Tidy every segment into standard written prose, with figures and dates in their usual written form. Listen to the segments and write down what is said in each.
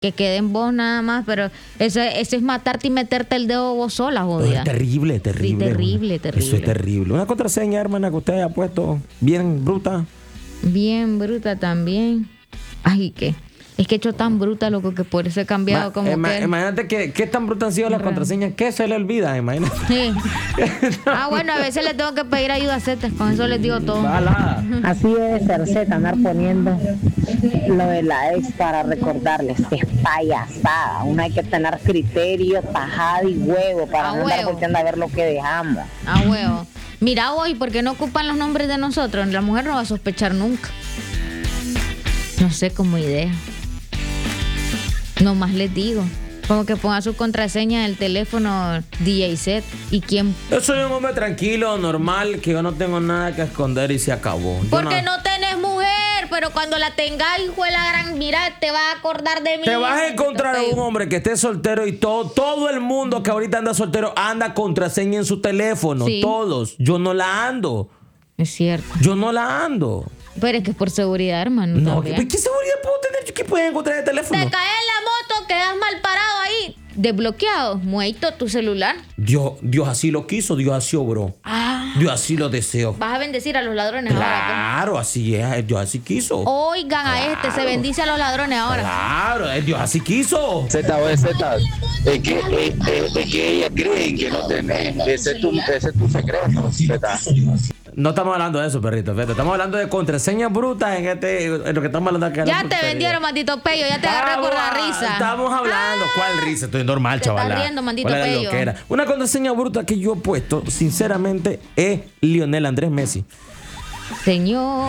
que quede en vos nada más, pero eso es matarte y meterte el dedo vos sola, jodida. Es terrible. Sí, terrible. Eso es terrible. Una contraseña, hermana, que usted haya puesto bien bruta. Bien bruta también. Ay, ¿qué? Es que he hecho tan bruta, loco, que por eso he cambiado como que... Imagínate qué tan brutas han sido las contraseñas que se le olvida, imagínate. Sí. Bueno, a veces le tengo que pedir ayuda a Zetas, con eso les digo todo. Así debe ser Z, andar poniendo lo de la ex para recordarles. Es payasada. Uno hay que tener criterio, tajada y huevo para no andar volteando a ver lo que dejamos. A huevo. Mira hoy, ¿por qué no ocupan los nombres de nosotros? La mujer no va a sospechar nunca. No sé, como idea. Nomás les digo. Como que ponga su contraseña del teléfono DJ Set. ¿Y quién? Yo soy un hombre tranquilo, normal, que yo no tengo nada que esconder y se acabó. Porque no tenés mujer, pero cuando la tengas, hijo de la gran, mira, te vas a acordar de mí. Te vas a encontrar a un hombre que esté soltero y todo el mundo que ahorita anda soltero anda contraseña en su teléfono. Sí. Todos. Yo no la ando. Es cierto. Yo no la ando. Pero es que es por seguridad, hermano. No, ¿qué seguridad puedo tener? ¿Qué pueden encontrar en el teléfono? Te caes en la moto, quedas mal parado ahí, desbloqueado, muerto tu celular. Dios así lo quiso, Dios así obró. Dios así lo deseó. Vas a bendecir a los ladrones ahora. Claro, así es, Dios así quiso. Oigan a se bendice a los ladrones ahora. Claro, Dios así quiso. Z, es que ellas creen que no tenés. Ese es tu secreto, Z. No estamos hablando de eso, perrito. Estamos hablando de contraseñas brutas en lo que estamos hablando acá. Ya te vendieron, maldito pello. Ya te agarré por la risa. Estamos hablando. ¿Cuál risa? Estoy normal, chaval. Te estás riendo, maldito pello. Una contraseña bruta que yo he puesto, sinceramente, es Lionel Andrés Messi. Señor.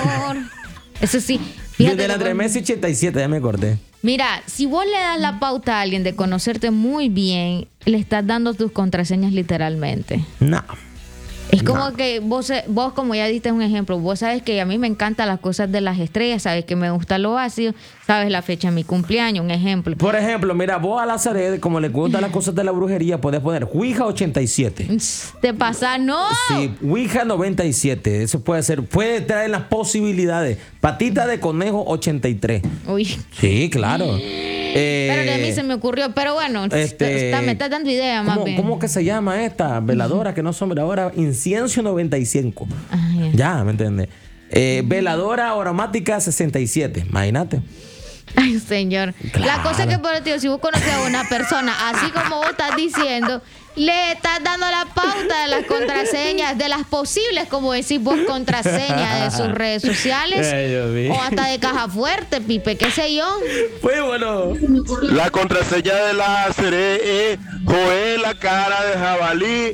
Eso sí. Lionel Andrés Messi 87, ya me acordé. Mira, si vos le das la pauta a alguien de conocerte muy bien, le estás dando tus contraseñas literalmente. No. Es como que vos, como ya diste un ejemplo, vos sabes que a mí me encantan las cosas de las estrellas, sabes que me gusta lo ácido, sabes la fecha de mi cumpleaños, un ejemplo. Por ejemplo, mira, vos a Lazaret, como le gustan las cosas de la brujería, podés poner Ouija 87. ¿Te pasa? ¡No! Sí, Ouija 97. Eso puede traer las posibilidades. Patita de conejo 83. Uy. Sí, claro. Pero a mí se me ocurrió, pero bueno, me estás dando idea más bien. ¿Cómo que se llama esta? Veladora, que no son veladoras, incienso 95. Ya, ¿me entiendes? Veladora aromática 67, imagínate. Ay, señor. Claro. La cosa es que, por el tío, si vos conoces a una persona, así como vos estás diciendo, le estás dando la pauta de las contraseñas, de las posibles, como decís vos, contraseñas de sus redes sociales. O hasta de caja fuerte, Pipe, qué sé yo. Pues bueno. La contraseña de la serie es Joel, la cara de jabalí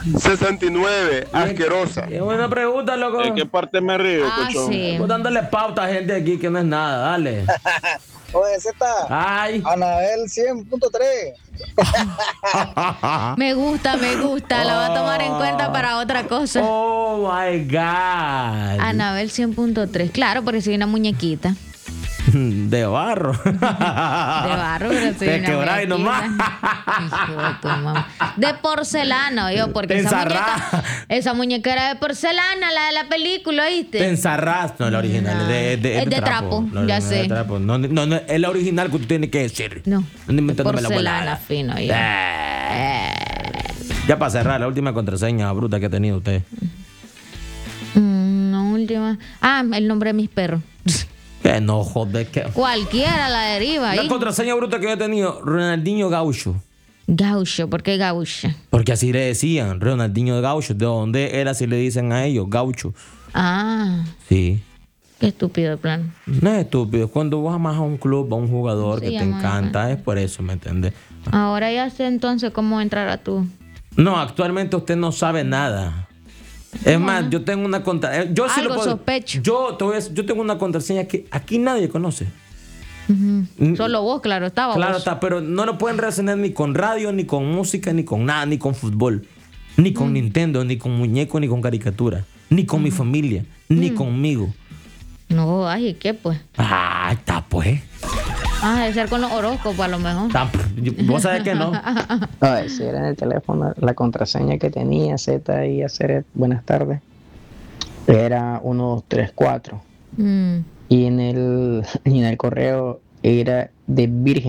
69, asquerosa. Es buena pregunta, loco. ¿En qué parte me río, cochón? Sí. Vos dándole pauta a gente aquí que no es nada, dale. Oye, Z. Ay. Anabel 100.3. Me gusta, la va a tomar en cuenta para otra cosa. Oh my God. Anabel 100.3, claro, porque soy una muñequita. De barro. De barro, pero soy te una quebráis nomás. De porcelana, yo, porque esa muñeca era de porcelana, la de la película, ¿oíste? Te ensarrás. No, la original es de trapo, ya sé. No, es la original que tú tienes que decir. No, de porcelana fino. Ya para cerrar, la última contraseña bruta que ha tenido usted. No, última. El nombre de mis perros. Que no, joder, que... Cualquiera la deriva. La contraseña bruta que yo he tenido, Ronaldinho Gaucho. Gaucho, ¿por qué Gaucho? Porque así le decían, Ronaldinho Gaucho. ¿De dónde era? Así le dicen a ellos, Gaucho. Sí. Qué estúpido el plan. No es estúpido. Cuando vos amas a un club, a un jugador que te encanta, es por eso, ¿me entiendes? Ahora ya sé entonces cómo entrar a tú. No, actualmente usted no sabe nada. Es más, yo tengo una contraseña. Yo sí algo lo puedo, sospecho. yo tengo una contraseña que aquí nadie conoce. Solo vos, claro, estaba. Claro vos. está, pero no lo pueden relacionar ni con radio, ni con música, ni con nada, ni con fútbol, ni con Nintendo, ni con muñeco, ni con caricatura, ni con mi familia, ni conmigo. No, ay, ¿qué pues? Está pues. Debe ser con los horóscopos a lo mejor. Vos sabés que no. A ver, si era en el teléfono, la contraseña que tenía Z y hacer buenas tardes era 1234. Y en el correo era de virgen.